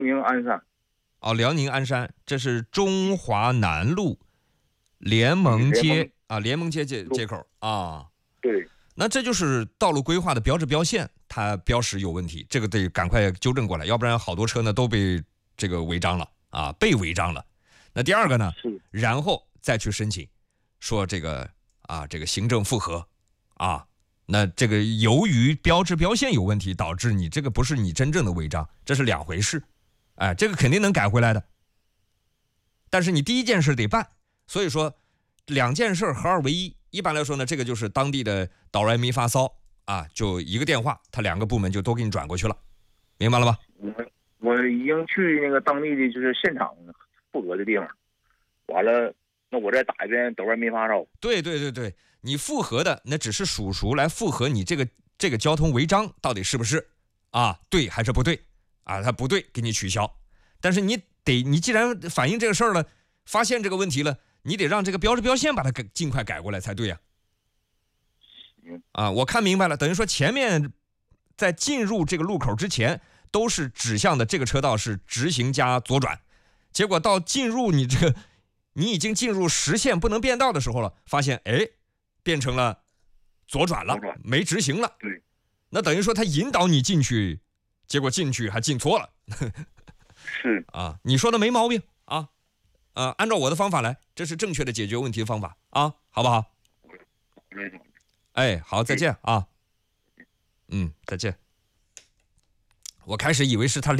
宁鞍山。 哦，辽宁鞍山，这是中华南路联盟街啊，联盟街街口啊。 对， 那这就是道路规划的标志标线，它标识有问题，这个得赶快纠正过来，要不然好多车呢都被这个违章了啊，被违章了。那第二个呢，然后再去申请，说这个行政复核啊。那这个由于标志标线有问题，导致你这个不是你真正的违章，这是两回事。哎，这个肯定能改回来的。但是你第一件事得办，所以说两件事合二为一。一般来说呢，这个就是当地的哆来咪发骚啊，就一个电话，他两个部门就都给你转过去了，明白了吧？ 我已经去那个当地的就是现场复核的地方，完了，那我再打一遍哆来咪发骚。 对，你复核的那只是叔叔来复核你这个交通违章到底是不是啊，对还是不对啊？他不对，给你取消。但是你既然反映这个事儿了，发现这个问题了，你得让这个标志标线把它尽快改过来才对呀。啊，我看明白了，等于说前面在进入这个路口之前都是指向的这个车道是直行加左转，结果到进入你已经进入实线不能变道的时候了，发现变成了左转了，没直行了。 对， 那等于说他引导你进去，结果进去还进错了。 是啊，你说的没毛病啊，按照我的方法来，这是正确的解决问题的方法啊，好不好？哎，好，再见啊。再见。我开始以为是他